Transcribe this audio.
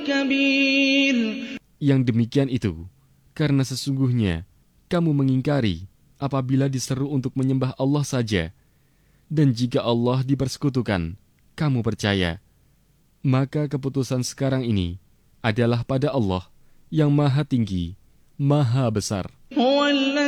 كبير. Yang demikian itu, karena sesungguhnya kamu mengingkari apabila diseru untuk menyembah Allah saja, dan jika Allah dipersekutukan, kamu percaya. Maka keputusan sekarang ini adalah pada Allah yang Maha Tinggi, Maha Besar.